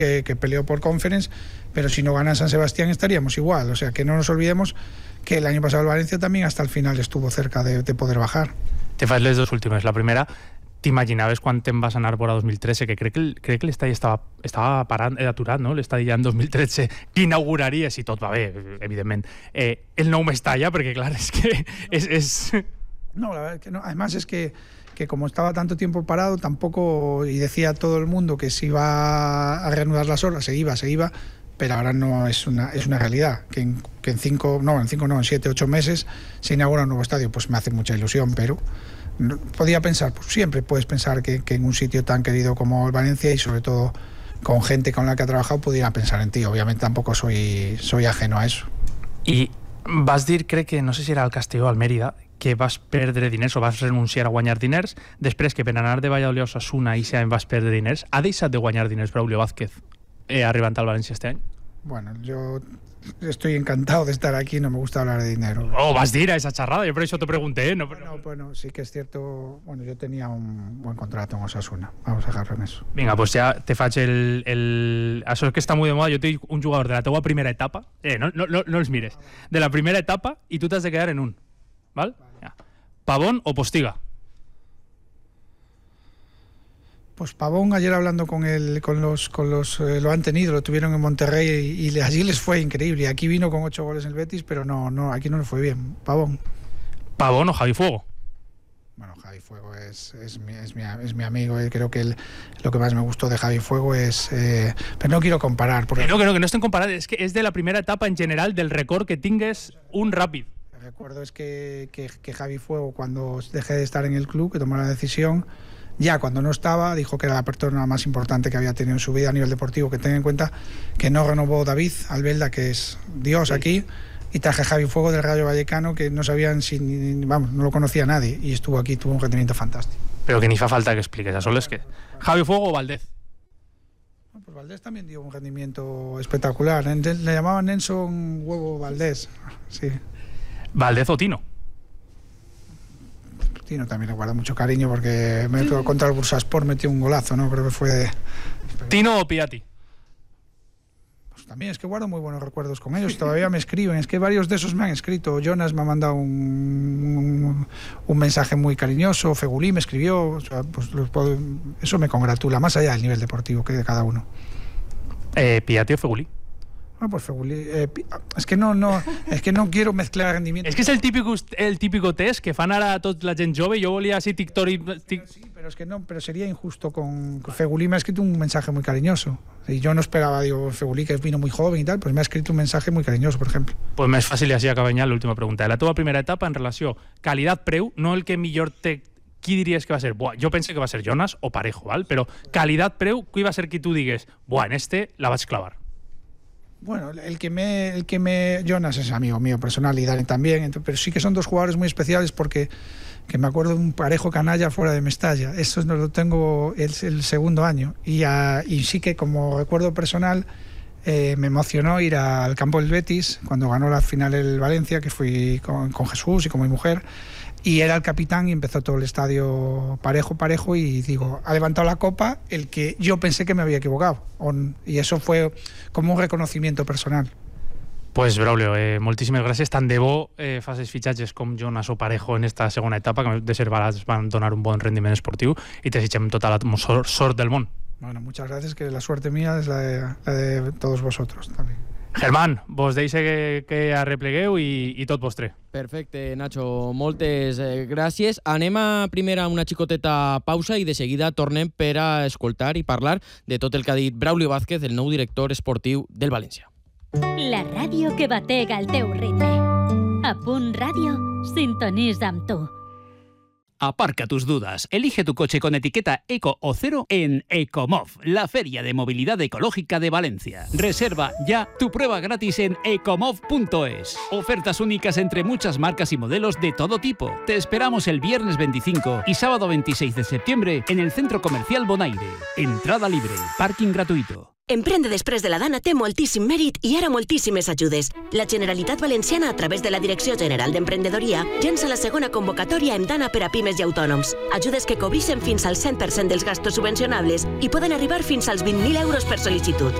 que peleó por Conference, pero si no gana San Sebastián estaríamos igual. O sea, que no nos olvidemos que el año pasado el Valencia también hasta el final estuvo cerca de poder bajar. Te fas les dos últimes. La primera, t'imaginaves quan te'n vas anar vora 2013, que crec que l'estadi estava aturat, no? L'estadi ja en 2013, que inauguraria, si tot va bé, evidentment, el nou Mestalla, perquè clar, és que és... No, la verdad es que no. Además es que como estaba tanto tiempo parado, tampoco, y decía todo el mundo que se iba a reanudar las obras, se iba, pero ahora no es una realidad, que en 7, 8 meses se inaugura un nuevo estadio. Pues me hace mucha ilusión, pero podía pensar, pues siempre puedes pensar que en un sitio tan querido como el Valencia, y sobre todo con gente con la que ha trabajado, pudiera pensar en ti. Obviamente tampoco soy ajeno a eso. I vas dir, crec que, no sé si era al Castelló o al Mèrida, que vas perdre diners o vas renunciar a guanyar diners, després que per anar de Valladolid a Osasuna i vas perdre diners. Ha deixat de guanyar diners Braulio Vázquez arribant al València este any? Bueno, yo estoy encantado de estar aquí, no me gusta hablar de dinero. Oh, vas dir a esa charrada, yo por eso te pregunté, ¿no? Bueno, sí que es cierto, bueno, yo tenía un buen contrato en Osasuna, vamos a dejarlo en eso. Vinga, pues ja te faig això és que està molt de moda. Jo te dic un jugador de la teua primera etapa, no els mires, de la primera etapa, i tu t'has de quedar en un, ¿val? Ja. Pavón o Postiga. Pues Pavón, ayer hablando con los lo han tenido, lo tuvieron en Monterrey y allí les fue increíble. Aquí vino con 8 goles en el Betis, pero no, aquí no le fue bien. Pavón. ¿Pavón o Javi Fuego? Bueno, Javi Fuego es mi amigo. Creo que lo que más me gustó de Javi Fuego es... pero no quiero comparar. Porque... Que no estén comparados, es que es de la primera etapa en general del récord que tingues un Ràpid. Recuerdo es que Javi Fuego, cuando dejé de estar en el club, que tomó la decisión, ya cuando no estaba, dijo que era la persona más importante que había tenido en su vida a nivel deportivo, que tenga en cuenta que no renovó David Albelda, que es Dios aquí, y traje a Javi Fuego del Rayo Vallecano, que no sabían no lo conocía nadie, y estuvo aquí, tuvo un rendimiento fantástico. Pero que ni fa falta que expliques, a solo es que... Javi Fuego o Valdez. Pues Valdés también dio un rendimiento espectacular. Le llamaban Nelson Huevo Valdés, sí. ¿Valdez o Tino? Tino también le guarda mucho cariño porque contra el Bursaspor metió un golazo, ¿no? Creo que fue... ¿Tino o Piatti? Pues también es que guardo muy buenos recuerdos con ellos, todavía me escriben, es que varios de esos me han escrito. Jonas me ha mandado un mensaje muy cariñoso, Fegulí me escribió, o sea, pues eso me congratula, más allá del nivel deportivo que de cada uno. ¿Piatti o Fegulí? Pues Fegulí, es que no quiero mezclar rendimientos. Es que es el típico test que fan ara tota la gent jove. Yo volía así TikTok y... Sí, pero es que no, pero sería injusto con Fegulí. Me ha escrito un mensaje muy cariñoso. Y yo no esperaba, Fegulí, que vino muy joven y tal, pues me ha escrito un mensaje muy cariñoso, por ejemplo. Pues més fàcil i així acaba la última pregunta. De la teva primera etapa en relació qualitat-preu, no el que millor té... Qui diries que va ser? Buah, jo pensé que va ser Jonas o Parejo, ¿vale? Però qualitat-preu, qui va ser qui tu digues, buah, en este la vaig clavar? Bueno, Jonas es amigo mío personal y Dani también, pero sí que son dos jugadores muy especiales porque que me acuerdo de un Parejo canalla fuera de Mestalla. Eso no lo tengo el segundo año y sí que como recuerdo personal me emocionó ir al campo del Betis cuando ganó la final el Valencia, que fui con Jesús y con mi mujer. Y era el capitán y empezó todo el estadio parejo y digo, ha levantado la copa el que yo pensé que me había equivocado. Y eso fue como un reconocimiento personal. Pues Braulio, moltíssimes gràcies. Tant de bo facis fitxatges com Jonas o Parejo en esta segona etapa, que de ser barats van donar un bon rendiment esportiu, i te desitgem tota la sort del món. Bueno, muchas gracias, que la suerte mía es la de todos vosotros también. Germán, vos deixe que arreplegueu i tot vostre. Perfecte, Nacho, moltes gràcies. Anem primer a una xicoteta pausa i de seguida tornem per a escoltar i parlar de tot el que ha dit Braulio Vázquez, el nou director esportiu del València. La ràdio que batega el teu ritme. A Punt Ràdio, sintonitza amb tu. Aparca tus dudas. Elige tu coche con etiqueta Eco o Cero en Ecomov, la feria de movilidad ecológica de Valencia. Reserva ya tu prueba gratis en ecomov.es. Ofertas únicas entre muchas marcas y modelos de todo tipo. Te esperamos el viernes 25 y sábado 26 de septiembre en el Centro Comercial Bonaire. Entrada libre, parking gratuito. Emprendre després de la Dana té moltíssim mèrit i ara moltíssimes ajudes. La Generalitat Valenciana, a través de la Direcció General d'Emprenedoria, llença la segona convocatòria amb Dana per a pimes i autònoms. Ajudes que cobreixen fins al 100% dels gastos subvencionables i poden arribar fins als 20.000 euros per sol·licitud.